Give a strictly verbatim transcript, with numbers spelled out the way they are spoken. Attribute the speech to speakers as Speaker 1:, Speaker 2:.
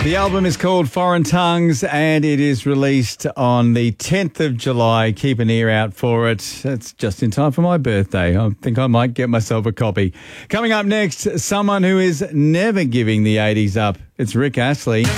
Speaker 1: The album is called Foreign Tongues and it is released on the tenth of July. Keep an ear out for it. It's just in time for my birthday. I think I might get myself a copy. Coming up next, someone who is never giving the eighties up. It's Rick Astley.